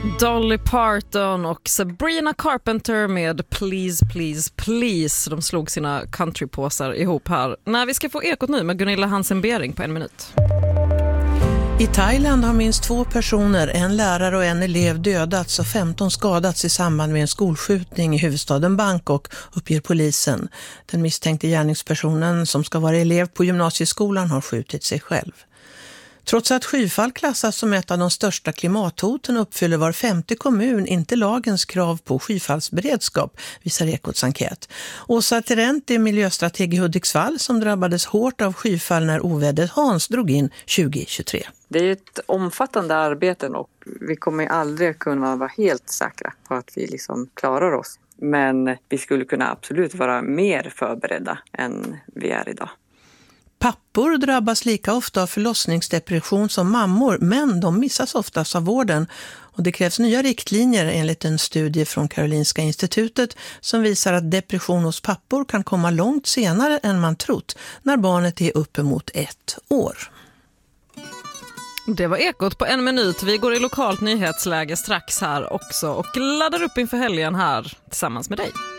Dolly Parton och Sabrina Carpenter med Please, Please, Please. De slog sina countrypåsar ihop här. När vi ska få Ekot nu med Gunilla Hansen-Bering på 1 minut. I Thailand har minst 2 personer, en lärare och en elev, dödats och 15 skadats i samband med en skolskjutning i huvudstaden Bangkok, uppger polisen. Den misstänkte gärningspersonen, som ska vara elev på gymnasieskolan, har skjutit sig själv. Trots att skyfall klassas som ett av de största klimathoten uppfyller var 50 kommun inte lagens krav på skyfallsberedskap, visar Ekots enkät. Åsa Terent är miljöstrateg i Hudiksvall som drabbades hårt av skyfall när ovädret Hans drog in 2023. Det är ett omfattande arbete och vi kommer aldrig kunna vara helt säkra på att vi klarar oss. Men vi skulle kunna absolut vara mer förberedda än vi är idag. Pappor drabbas lika ofta av förlossningsdepression som mammor, men de missas oftast av vården. Och det krävs nya riktlinjer enligt en studie från Karolinska institutet som visar att depression hos pappor kan komma långt senare än man trott när barnet är uppemot 1 år. Det var Ekot på 1 minut. Vi går i lokalt nyhetsläge strax här också och laddar upp inför helgen här tillsammans med dig.